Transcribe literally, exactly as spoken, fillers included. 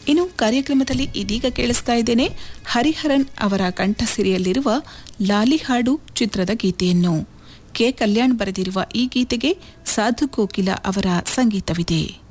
ಇನ್ನು ಕಾರ್ಯಕ್ರಮದಲ್ಲಿ ಇದೀಗ ಕೇಳಿಸ್ತಾ ಇದ್ದೇನೆ ಹರಿಹರನ್ ಅವರ ಕಂಠಸಿರಿಯಲ್ಲಿರುವ ಲಾಲಿ ಹಾಡು ಚಿತ್ರದ ಗೀತೆಯನ್ನು. ಕೆ ಕಲ್ಯಾಣ್ ಬರೆದಿರುವ ಈ ಗೀತೆಗೆ ಸಾಧು ಕೋಕಿಲ ಅವರ ಸಂಗೀತವಿದೆ.